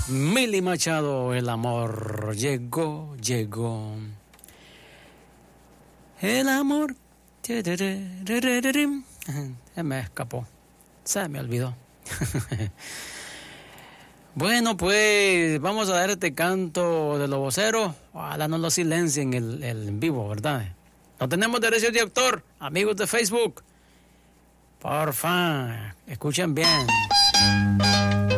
Mili Machado, el amor llegó, llegó. El amor. Se me escapó. Se me olvidó. Bueno, pues vamos a dar este canto de los voceros. Ojalá no lo silencien el en vivo, ¿verdad? No tenemos derechos de autor, amigos de Facebook. Porfa, escuchen bien.